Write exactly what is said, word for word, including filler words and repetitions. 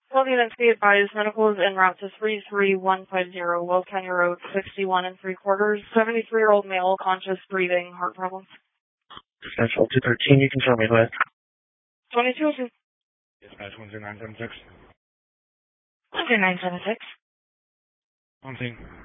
twelve units be advised, medical is en route to three three one five zero, Wells County Road, sixty-one and three quarters, seventy-three-year-old male, conscious, breathing, heart problems. Dispatch two thirteen, you can tell me that. twenty-two oh two. Dispatch one zero nine seven six. one zero nine seven six. On scene.